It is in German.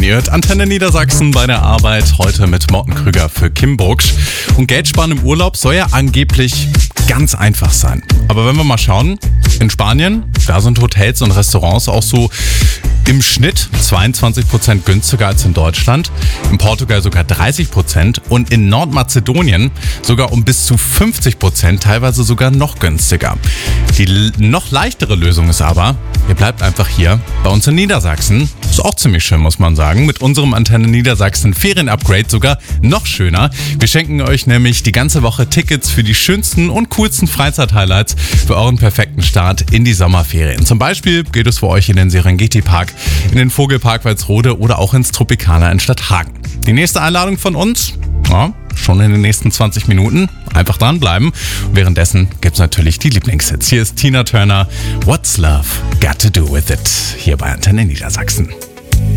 Ihr hört Antenne Niedersachsen bei der Arbeit, heute mit Morten Krüger für Kim Burksch. Und Geld sparen im Urlaub soll ja angeblich ganz einfach sein. Aber wenn wir mal schauen, in Spanien, da sind Hotels und Restaurants auch so im Schnitt 22% günstiger als in Deutschland, in Portugal sogar 30% und in Nordmazedonien sogar um bis zu 50%, teilweise sogar noch günstiger. Die noch leichtere Lösung ist aber, ihr bleibt einfach hier bei uns in Niedersachsen. Ist auch ziemlich schön, muss man sagen. Mit unserem Antenne Niedersachsen Ferien-Upgrade sogar noch schöner. Wir schenken euch nämlich die ganze Woche Tickets für die schönsten und coolsten Freizeit-Highlights für euren perfekten Start in die Sommerferien. Zum Beispiel geht es für euch in den Serengeti-Park, in den Vogelpark Walsrode oder auch ins Tropicana in Stadthagen. Die nächste Einladung von uns, schon in den nächsten 20 Minuten. Einfach dranbleiben. Währenddessen gibt's natürlich die Lieblingshits. Hier ist Tina Turner, What's Love Got to Do With It? Hier bei Antenne Niedersachsen.